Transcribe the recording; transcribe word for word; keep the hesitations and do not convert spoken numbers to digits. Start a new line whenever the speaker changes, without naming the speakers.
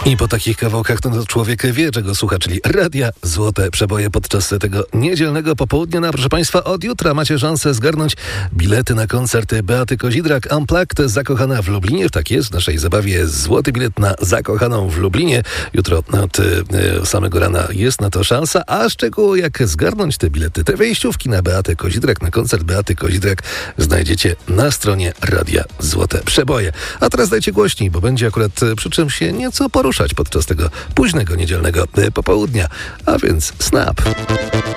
I po takich kawałkach no to człowiek wie, czego słucha, czyli Radia Złote Przeboje podczas tego niedzielnego popołudnia. No, proszę Państwa, od jutra macie szansę zgarnąć bilety na koncert Beaty Kozidrak Unplugged Zakochana w Lublinie. Tak jest, w naszej zabawie jest złoty bilet na Zakochaną w Lublinie. Jutro od y, samego rana jest na to szansa, a szczegóły jak zgarnąć te bilety, te wejściówki na Beatę Kozidrak, na koncert Beaty Kozidrak znajdziecie na stronie Radia Złote Przeboje. A teraz dajcie głośniej, bo będzie akurat przy czym się nieco poruszać podczas tego późnego niedzielnego popołudnia. A więc Snap.